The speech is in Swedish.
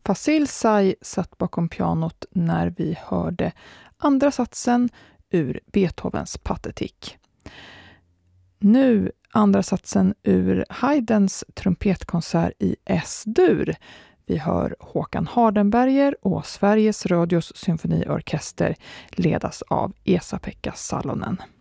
Fasil Say satt bakom pianot när vi hörde andra satsen ur Beethovens Patetik. Nu andra satsen ur Haydns trumpetkonsert i S-dur. Vi hör Håkan Hardenberger och Sveriges Radios symfoniorkester ledas av Esa-Pekka Salonen.